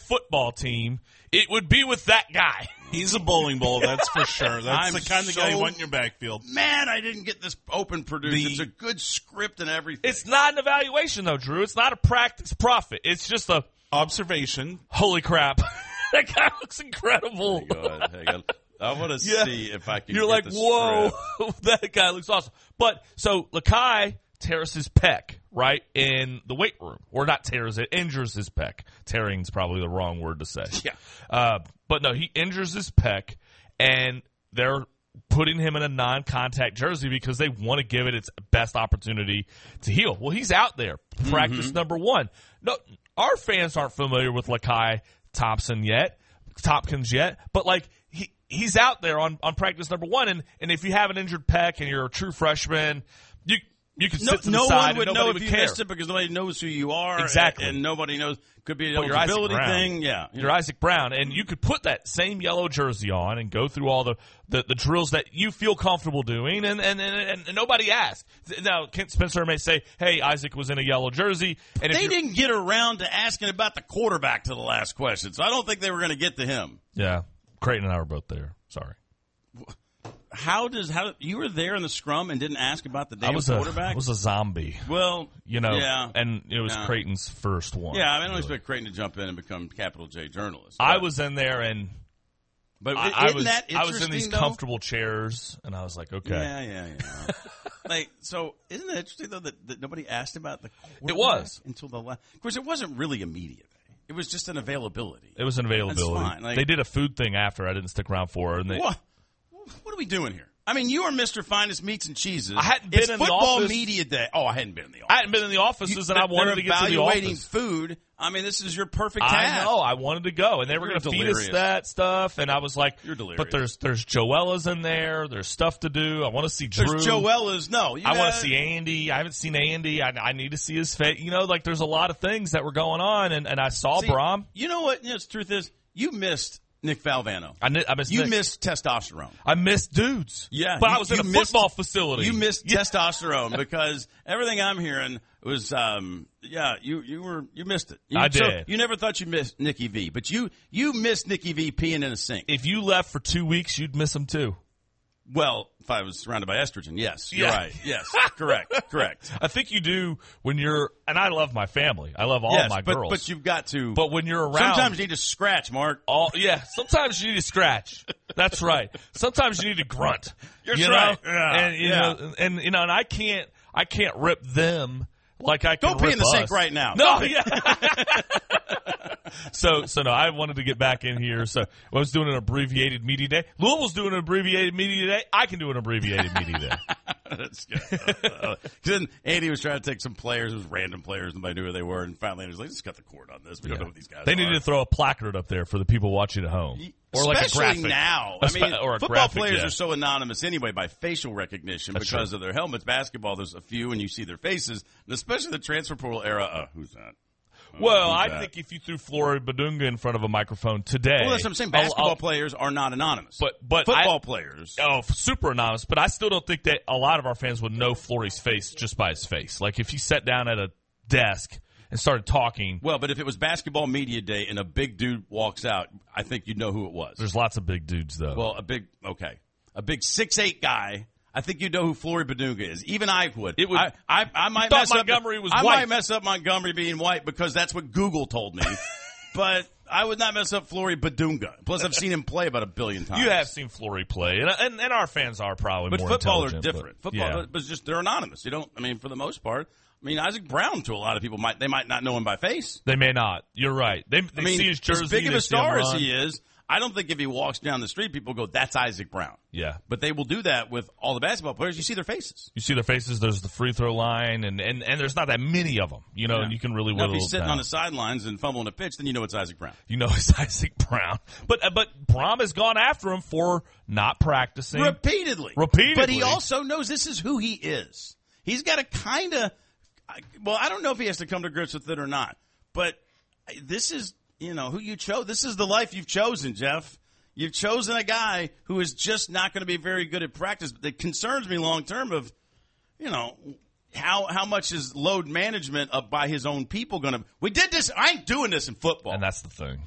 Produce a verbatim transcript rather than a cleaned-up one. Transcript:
football team, it would be with that guy. He's a bowling ball, that's for sure. That's I'm the kind of so guy you want in your backfield. Man, I didn't get this open produced. The- It's a good script and everything. It's not an evaluation, though, Drew. It's not a practice profit. It's just a Observation. holy crap. That guy looks incredible. Hang on, hang on. I want to Yeah. see if I can. You're get like, the whoa, script. that guy looks awesome. But so Lakai tears his pec, right, in the weight room. Or not tears it, injures his pec. Tearing's probably the wrong word to say. Yeah. Uh, but no, he injures his pec, and they're putting him in a non-contact jersey because they want to give it its best opportunity to heal. Well, he's out there. Practice Mm-hmm. number one. No, our fans aren't familiar with Lakai Thompson yet, Tompkins yet, but like he he's out there on, on practice number one, and, and if you have an injured pec and you're a true freshman, you you can No, sit to no the side one and would nobody know would if you care. missed it because nobody knows who you are. Exactly. And, and nobody knows. Could be an But you're Isaac eligibility Brown. thing. Yeah. You're Isaac Brown, and you could put that same yellow jersey on and go through all the, the, the drills that you feel comfortable doing, and, and, and, and nobody asked. Now, Kent Spencer may say, hey, Isaac was in a yellow jersey. And if They you're- didn't get around to asking about the quarterback to the last question, so I don't think they were going to get to him. Yeah, Creighton and I were both there. Sorry. How does how you were there in the scrum and didn't ask about the damn I was a, quarterback? I was a zombie, well, you know, yeah, and it was Yeah. Creighton's first one. yeah. I, mean, I don't really. expect Creighton to jump in and become capital J journalist. I but- was in there, and but I, isn't I was that I was in these interesting, though? comfortable chairs, and I was like, okay. Yeah, yeah, yeah. like, so isn't it interesting though that, that nobody asked about the quarterback It was. until the last? Of course, it wasn't really immediate. It was just an availability. It was an availability. fine, like- they did a food thing after. I didn't stick around for it. And they, What? What are we doing here? I mean, you are Mister Finest Meats and Cheeses. I hadn't been it's in the football office. media day. Oh, I hadn't been in the office. I hadn't been in the offices, You- and I wanted they're to get to the evaluating office. food. I mean, this is your perfect I task. know. I wanted to go, and they were You're going to feed us delirious. that stuff. And I was like, You're delirious. But there's there's Joella's in there. There's stuff to do. I want to see Drew. There's Joella's. No, you I want gotta- to see Andy. I haven't seen Andy. I, I need to see his face. You know, like there's a lot of things that were going on, and, and I saw See, Brom. You know what? You know, the truth is, you missed Nick Valvano. I, mi- I missed. You Nick. missed testosterone. I missed dudes. Yeah, but you- I was in you a missed- football facility. You missed Yeah. testosterone because everything I'm hearing was, um, yeah, you you were you missed it. You, I so did. you never thought you missed Nikki V, but you you missed Nikki V peeing in a sink. If you left for two weeks, you'd miss him too. Well, if I was surrounded by estrogen, yes, you're Yeah. right. Yes, correct, correct. I think you do when you're, and I love my family. I love all yes, my but, girls. but you've got to. But when you're around, sometimes you need to scratch, Mark. all yeah. Sometimes you need to scratch. That's right. Sometimes you need to grunt. You're you right. know? Yeah, and you yeah. know, and you know, and I can't, I can't rip them like I can. Go pee rip in the us. sink right now. No, yeah. So, so no, I wanted to get back in here. So I was doing an abbreviated media day. Louisville's doing an abbreviated media day. I can do an abbreviated media day. That's good. Uh, then Andy was trying to take some players, it was random players, nobody knew who they were, and finally he was like, let's cut the cord on this. We don't know who these guys They are. needed to throw a placard up there for the people watching at home, or like a Especially graphic. now. A I spe- mean, or a football graphic, players yeah. are so anonymous anyway by facial recognition That's because true. of their helmets. Basketball, there's a few, and you see their faces, and especially the transfer portal era. Uh, who's that? Uh, Well, who's I that? think if you threw Flory Badunga in front of a microphone today, Well, that's what I'm saying. I'll- Basketball I'll- players are not anonymous. But- but football I- players. Oh, super anonymous, but I still don't think that a lot of our fans would know Flory's face just by his face. Like if he sat down at a desk and started talking, Well, but if it was basketball media day and a big dude walks out, I think you'd know who it was. there's lots of big dudes though. Well, a big okay, a big six eight guy. I think you know who Flory Badunga is. Even I would. It would- I, I, I might thought mess Montgomery up. was I white. might mess up Montgomery being white because that's what Google told me. But I would not mess up Flory Badunga. Plus, I've seen him play about a billion times. you have seen Flory play, and, and and our fans are probably but more football are intelligent, different. But, Football, yeah. but it's just they're anonymous. You don't. I mean, for the most part. I mean, Isaac Brown to a lot of people might they might not know him by face. They may not. You're right. They, they I mean, see his jersey. as big of they a see him star as run. he is, I don't think if he walks down the street, people go, "That's Isaac Brown." Yeah. But they will do that with all the basketball players. You see their faces. You see their faces. There's the free throw line, and, and, and there's not that many of them, you know, Yeah. and you can really Now, whittle if he's it sitting down. on the sidelines and fumbling a pitch, then you know it's Isaac Brown. You know it's Isaac Brown. But uh, but Brom has gone after him for not practicing. Repeatedly. Repeatedly. But he also knows this is who he is. He's got to kind of, well, I don't know if he has to come to grips with it or not, but this is, you know, who you chose. This is the life you've chosen, Jeff. You've chosen a guy who is just not going to be very good at practice. That concerns me long term of, you know, how how much is load management up by his own people going to? We did this. I ain't doing this in football. And that's the thing.